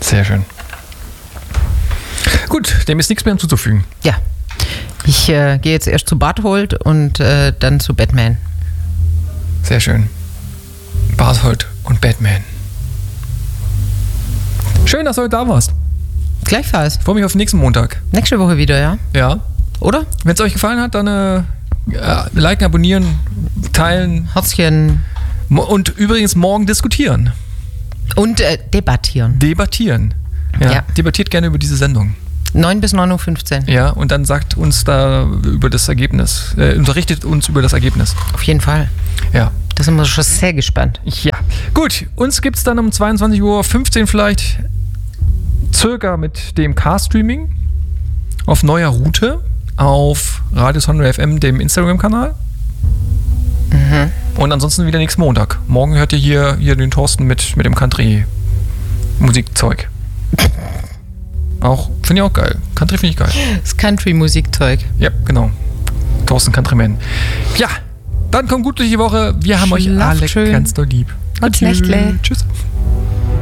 Sehr schön. Gut, dem ist nichts mehr hinzuzufügen. Ja. Ich gehe jetzt erst zu Barthold und dann zu Batman. Sehr schön. Barthold und Batman. Schön, dass du heute da warst. Gleichfalls. Ich freue mich auf nächsten Montag. Nächste Woche wieder, ja? Ja. Oder? Wenn es euch gefallen hat, dann liken, abonnieren, teilen. Herzchen. Und übrigens morgen diskutieren. Und debattieren. Debattieren. Ja. Debattiert gerne über diese Sendung. 9 bis 9.15 Uhr. Ja, und dann sagt uns da über das Ergebnis, unterrichtet uns über das Ergebnis. Auf jeden Fall. Ja. Da sind wir schon sehr gespannt. Ja. Gut, uns gibt es dann um 22.15 Uhr vielleicht circa mit dem Car-Streaming auf neuer Route auf Radio Sonora FM, dem Instagram-Kanal. Mhm. Und ansonsten wieder nächsten Montag. Morgen hört ihr hier den Thorsten mit dem Country-Musikzeug. Finde ich auch geil. Country finde ich geil. Das Country-Musikzeug. Ja, genau. Thorsten Countryman. Ja, dann kommt gut durch die Woche. Wir haben euch alle schön. ganz doll lieb. Gute Nächtle. Tschüss.